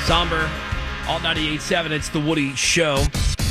Somber, Alt 98.7. It's the Woody Show.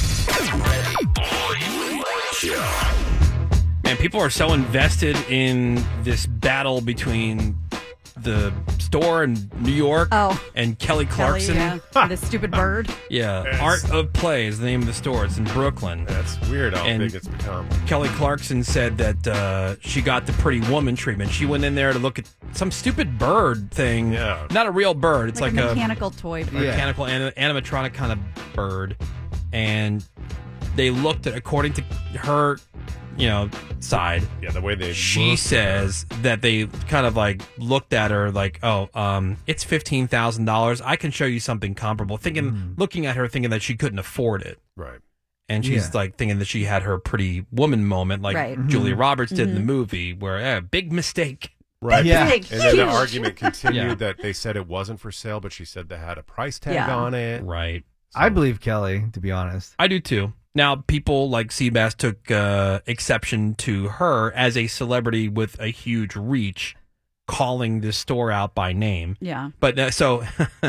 Man, people are so invested in this battle between the store in New York and Kelly Clarkson. The stupid bird. Yeah, Yes. Art of Play is the name of the store. It's in Brooklyn. That's weird how And big it's become. Kelly Clarkson said that she got the Pretty Woman treatment. She went in there to look at some stupid bird thing. Yeah. Not a real bird. It's like, a mechanical toy bird. mechanical animatronic kind of bird. And they looked at, according to her, side. Yeah, the way they She says that they kind of like looked at her like, it's $15,000. I can show you something comparable. Looking at her, thinking that she couldn't afford it. Right. And she's like thinking that she had her Pretty Woman moment, like Julia Roberts did in the movie, where big mistake. Right. Yeah. And then the Huge. argument continued Yeah. that they said it wasn't for sale, but she said they had a price tag on it. Right. I believe Kelly, to be honest. I do too. Now, people like Seabass took exception to her as a celebrity with a huge reach, calling this store out by name. Yeah. But so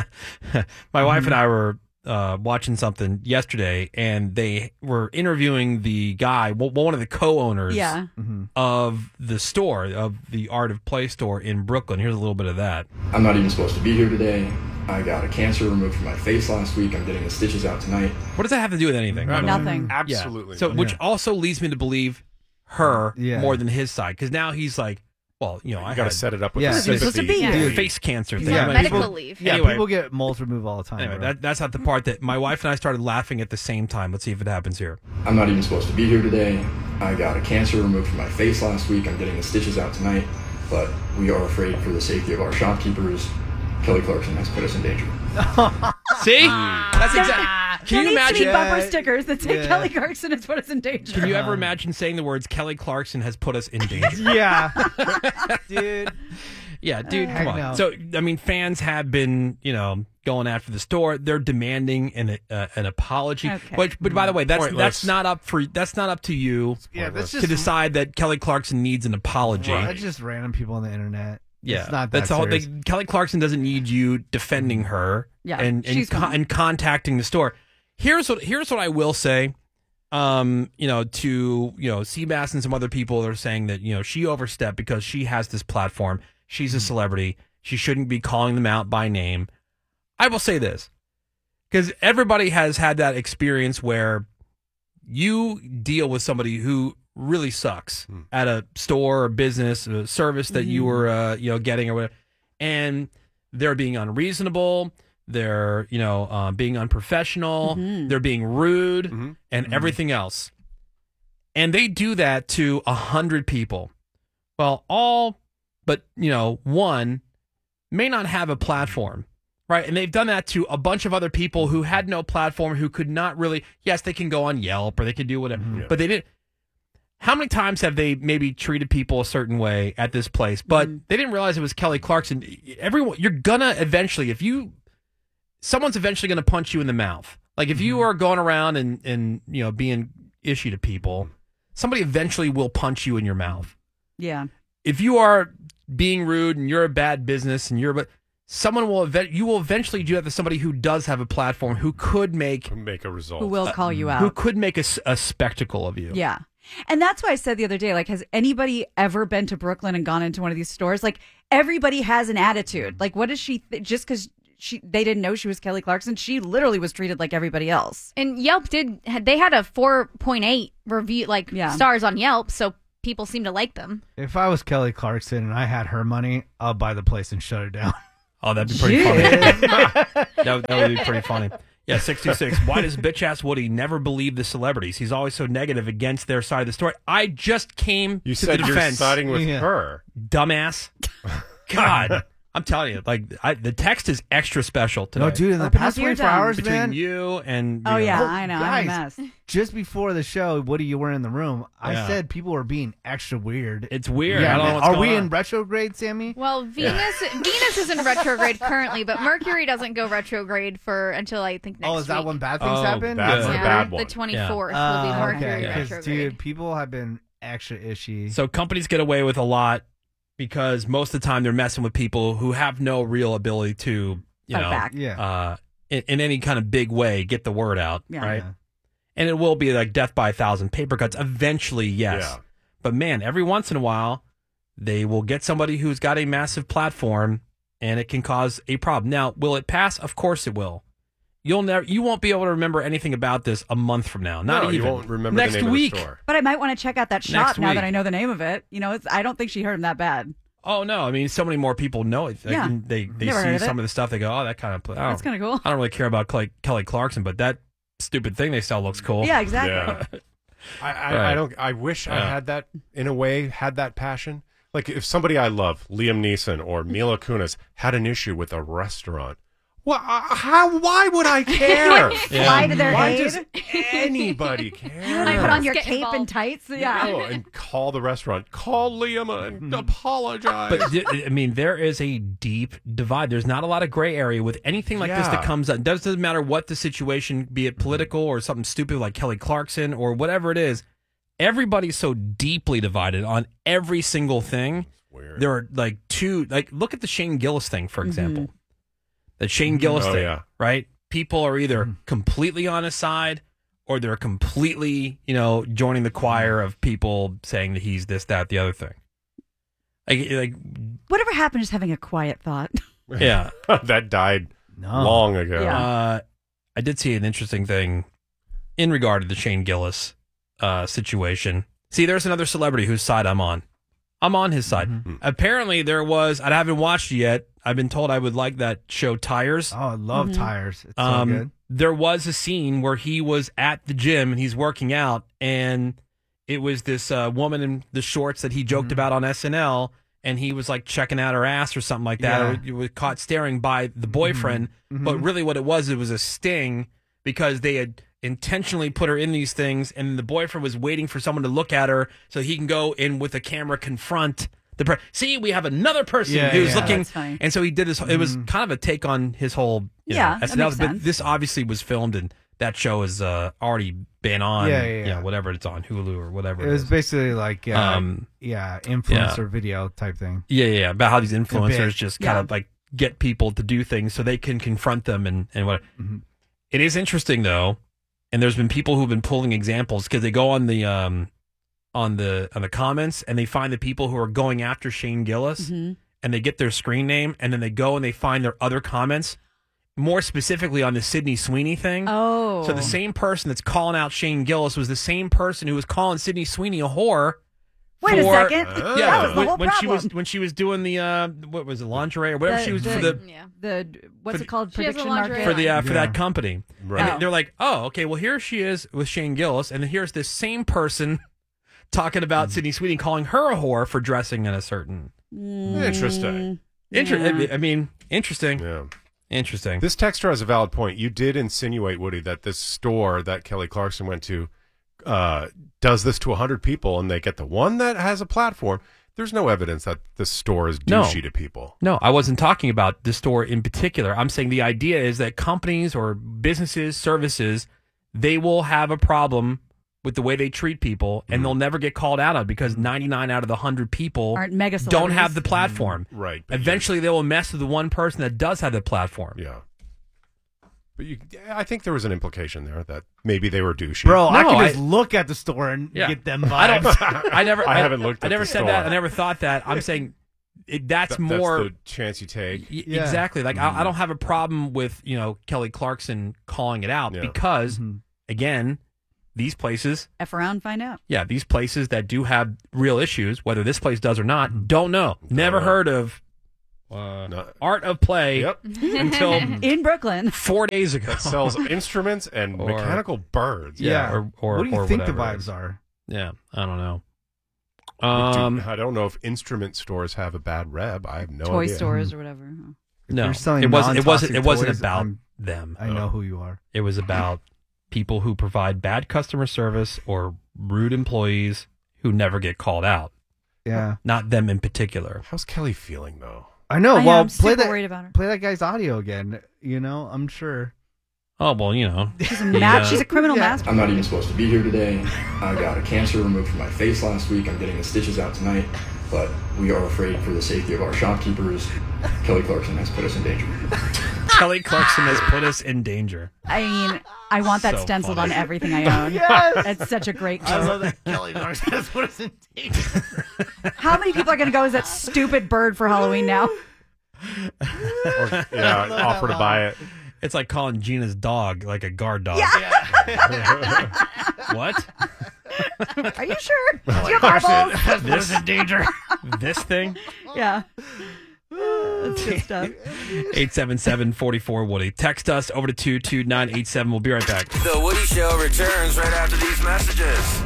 my wife and I were watching something yesterday, and they were interviewing the guy, one of the co-owners of the store, of the Art of Play store in Brooklyn. Here's a little bit of that. I'm not even supposed to be here today. I got a cancer removed from my face last week. I'm getting the stitches out tonight. What does that have to do with anything? Nothing. Absolutely. So, not. which also leads me to believe her more than his side, because now he's like, well, I got to had set it up with Yeah. the It's supposed sympathy. to be. the Yeah. face cancer thing. Yeah, I'm like, medical people- leave. Yeah, Anyway. people get moles removed all the time. Anyway, bro. that's not the part that my wife and I started laughing at the same time. Let's see if it happens here. I'm not even supposed to be here today. I got a cancer removed from my face last week. I'm getting the stitches out tonight. But we are afraid for the safety of our shopkeepers. Kelly Clarkson has put us in danger. See? That's exactly. There Can you needs to be imagine? bumper stickers that say Yeah. Kelly Clarkson has put us in danger. Can you ever imagine saying the words "Kelly Clarkson has put us in danger"? yeah. Dude. Yeah, dude, come Heck on. no. So, I mean, fans have been, going after the store. They're demanding an apology. Okay. But by the way, that's Pointless. not up to you Yeah, that's to just decide that Kelly Clarkson needs an apology. That's just random people on the internet. Yeah, It's not that that's all. serious. Kelly Clarkson doesn't need you defending her. Yeah, and she's fine. and contacting the store. Here's what I will say. To Seabass and some other people are saying that she overstepped because she has this platform. She's a celebrity. She shouldn't be calling them out by name. I will say this, because everybody has had that experience where you deal with somebody who really sucks at a store or business, a service that you were getting or whatever, and they're being unreasonable, they're being unprofessional, they're being rude, and everything else, and they do that to 100 people. Well, all but one may not have a platform. Right, and they've done that to a bunch of other people who had no platform, who could not really. Yes, they can go on Yelp or they can do whatever, but they didn't. How many times have they maybe treated people a certain way at this place, but they didn't realize it was Kelly Clarkson? Everyone, you're gonna eventually, someone's eventually gonna punch you in the mouth. Like if you are going around and being ishy to people, somebody eventually will punch you in your mouth. Yeah. If you are being rude and you're a bad business and someone will you will eventually do that to somebody who does have a platform, who could make a result, Who will call you out. who could make a spectacle of you. Yeah. And that's why I said the other day, like, has anybody ever been to Brooklyn and gone into one of these stores? Like, everybody has an attitude. Like, what is she, just because they didn't know she was Kelly Clarkson, she literally was treated like everybody else. And Yelp they had a 4.8 review, stars on Yelp, so people seem to like them. If I was Kelly Clarkson and I had her money, I'll buy the place and shut it down. Oh, that'd be pretty funny. that would be pretty funny. Yeah, 626. Why does bitch-ass Woody never believe the celebrities? He's always so negative against their side of the story. I just came You to said the you're defense. siding with her. Dumbass. God. I'm telling you, the text is extra special today. No, dude, in the Open past up your 24 tongue. hours, Between man. you and... Oh, you yeah, know, I know. guys, I'm a mess. Just before the show, Woody, you were in the room. I Yeah. said people were being extra weird. It's weird. Yeah, I don't know man. what's Are going we on. in retrograde, Sammy? Well, Venus is in retrograde currently, but Mercury doesn't go retrograde until I think next Oh, is that week. when bad things Oh, happen? That's Good. the Yeah, bad one. the 24th will be Mercury okay. retrograde. Dude, people have been extra ishy. So companies get away with a lot because most of the time they're messing with people who have no real ability to, Fight back. Yeah. in any kind of big way get the word out, Yeah. right? Yeah. And it will be like death by 1,000 paper cuts eventually, yes. Yeah. But man, every once in a while, they will get somebody who's got a massive platform, and it can cause a problem. Now, will it pass? Of course it will. You won't be able to remember anything about this a month from now. Not even. You won't remember next the name week. of the store. But I might want to check out that shop Next now week. that I know the name of it. You know, I don't think she hurt him that bad. Oh no! I mean, so many more people know it. Like, Yeah. they Never heard see of it. some of the stuff. They go, "Oh, that kind of." That's kind of cool. I don't really care about Kelly Clarkson, but that stupid thing they sell looks cool. Yeah, exactly. Yeah. I don't. I wish I had that in a way. Had that passion. Like if somebody I love, Liam Neeson or Mila Kunis, had an issue with a restaurant. Well, why would I care? Fly to their Why aid. does anybody care? Put on your Get cape and involved. tights. Yeah. No, and call the restaurant. Call Liam and apologize. But I mean, there is a deep divide. There's not a lot of gray area with anything like this that Yeah. comes up. It doesn't matter what the situation, be it political or something stupid like Kelly Clarkson or whatever it is. Everybody's so deeply divided on every single thing. Weird. There are like look at the Shane Gillis thing, for example. The Shane Gillis Oh, thing, yeah. right? People are either completely on his side or they're completely, joining the choir of people saying that he's this, that, the other thing. Like Whatever happened is having a quiet thought. yeah. That died No. long ago. Yeah. I did see an interesting thing in regard to the Shane Gillis situation. See, there's another celebrity whose side I'm on. I'm on his side. Apparently, there was, I haven't watched it yet. I've been told I would like that show Tires. Oh, I love tires. It's so good. There was a scene where he was at the gym and he's working out, and it was this woman in the shorts that he joked about on SNL, and he was like checking out her ass or something like that. Yeah. Or he was caught staring by the boyfriend, but really what it was a sting because they had intentionally put her in these things, and the boyfriend was waiting for someone to look at her so he can go in with a camera confront the see, we have another person Yeah, who's yeah. looking, That's funny. and so he did this. It was kind of a take on his whole, Yeah, that SNL. makes But sense. this obviously was filmed, and that show has already been on, Yeah. whatever it's on Hulu or whatever. It was is. basically like, influencer video type thing. Yeah, about how these influencers bit. just kind of like get people to do things so they can confront them and what. It is interesting though, and there's been people who've been pulling examples because they go on the comments and they find the people who are going after Shane Gillis and they get their screen name and then they go and they find their other comments, more specifically on the Sydney Sweeney thing. Oh. So the same person that's calling out Shane Gillis was the same person who was calling Sydney Sweeney a whore. Wait a second. Yeah, That was the whole when problem. she was doing the what was it, lingerie or whatever she was for the What's it called? She has a Prediction lingerie market? line. for that company. Right. And they're like, oh, okay, well here she is with Shane Gillis, and then here's this same person talking about Sydney Sweeney, calling her a whore for dressing in a certain. Interesting. I mean, interesting. Yeah. Interesting. This texter has a valid point. You did insinuate, Woody, that this store that Kelly Clarkson went to does this to 100 people and they get the one that has a platform. There's no evidence that this store is No. douchey to people. No, I wasn't talking about the store in particular. I'm saying the idea is that companies or businesses, services, they will have a problem with the way they treat people, and they'll never get called out on it because 99 out of the 100 people Aren't mega don't celebrities. have the platform. Right. but Eventually, they will mess with the one person that does have the platform. Yeah. But I think there was an implication there that maybe they were douchey. Bro, I No, can just I- look at the store and Yeah. get them I vibes. don't. I never. I haven't looked I at never the said store. that. I never thought that. I'm saying that's more. That's the chance you take. Yeah. Exactly. Like I don't have a problem with Kelly Clarkson calling it out Yeah. because again, these places. F around, find out. Yeah, these places that do have real issues, whether this place does or not, don't know. Never know. heard of Art of Play Yep. until In Brooklyn. 4 days ago. That sells instruments and Or- mechanical birds. Yeah, or what do you or think the whatever it vibes is. are? Yeah, I don't know. I don't know if instrument stores have a bad rep. I have no Toy idea. stores or whatever. No, you're selling it wasn't. non-toxic It wasn't toys, about I'm- them. I know who you are. It was about people who provide bad customer service or rude employees who never get called out. Yeah, Not them in particular. How's Kelly feeling though? I know. I know, well, I'm play super that. worried about her. Play that guy's audio again. I'm sure. Oh well, She's a Yeah. she's a criminal Yeah. master. I'm not even supposed to be here today. I got a cancer removed from my face last week. I'm getting the stitches out tonight, but we are afraid for the safety of our shopkeepers. Kelly Clarkson has put us in danger. Kelly Clarkson has put us in danger. I mean, I want that So stenciled funny. on everything I own. Yes! It's such a great I quote. love that Kelly Clarkson has put us in danger. How many people are going to go as that stupid bird for Halloween now? Or, offer to buy it. It's like calling Gina's dog like a guard dog. What? Are you sure? Do you have eyeballs? Has put us in danger. This thing? Yeah. That's good stuff. 877-44-WOODY. Text us over to 22987. We'll be right back. The Woody Show returns right after these messages.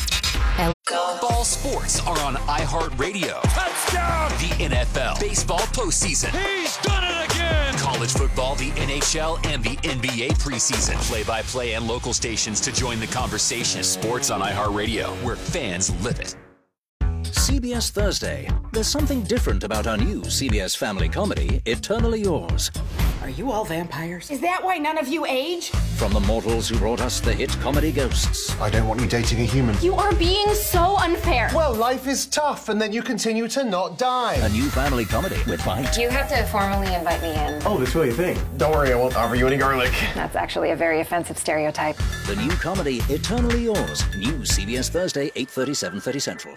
Ball sports are on iHeartRadio. Touchdown! The NFL, baseball postseason. He's done it again! College football, the NHL, and the NBA preseason. Play-by-play and local stations to join the conversation. Sports on iHeartRadio, where fans live it. CBS Thursday. There's something different about our new CBS family comedy, Eternally Yours. Are you all vampires? Is that why none of you age? From the mortals who brought us the hit comedy Ghosts. I don't want you dating a human. You are being so unfair. Well, life is tough, and then you continue to not die. A new family comedy with Bite. You have to formally invite me in. Oh, that's what you think. Don't worry, I won't offer you any garlic. That's actually a very offensive stereotype. The new comedy, Eternally Yours. New CBS Thursday, 8:30, 7:30 Central.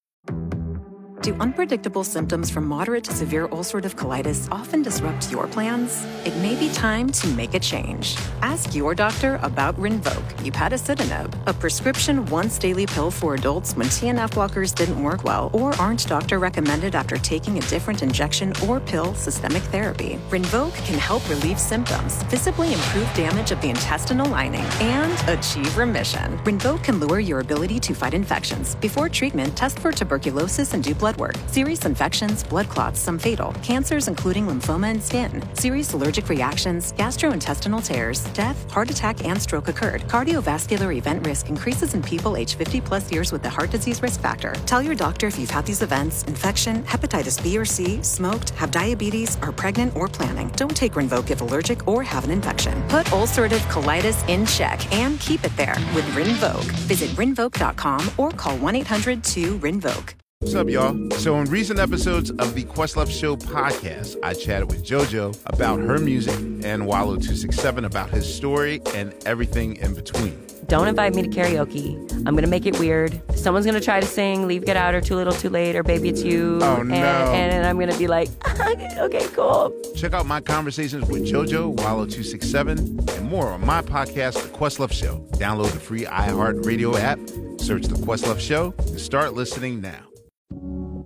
Do unpredictable symptoms from moderate to severe ulcerative colitis often disrupt your plans? It may be time to make a change. Ask your doctor about Rinvoq, upadacitinib, a prescription once-daily pill for adults when TNF blockers didn't work well or aren't doctor recommended after taking a different injection or pill systemic therapy. Rinvoq can help relieve symptoms, visibly improve damage of the intestinal lining, and achieve remission. Rinvoq can lower your ability to fight infections. Before treatment, test for tuberculosis and do blood work. Serious infections, blood clots, some fatal. Cancers including lymphoma and skin. Serious allergic reactions, gastrointestinal tears, death, heart attack, and stroke occurred. Cardiovascular event risk increases in people aged 50 plus years with the heart disease risk factor. Tell your doctor if you've had these events, infection, hepatitis B or C, smoked, have diabetes, are pregnant or planning. Don't take Rinvoq if allergic or have an infection. Put ulcerative colitis in check and keep it there with Rinvoq. Visit Rinvoq.com or call 1-800-2-RINVOQ. What's up, y'all? So in recent episodes of the Questlove Show podcast, I chatted with JoJo about her music and Wallow 267 about his story and everything in between. Don't invite me to karaoke. I'm going to make it weird. Someone's going to try to sing Leave, Get Out, or Too Little, Too Late, or Baby It's You. Oh, no. And I'm going to be like, okay, cool. Check out my conversations with JoJo, Wallow 267, and more on my podcast, The Questlove Show. Download the free iHeartRadio app, search The Questlove Show, and start listening now.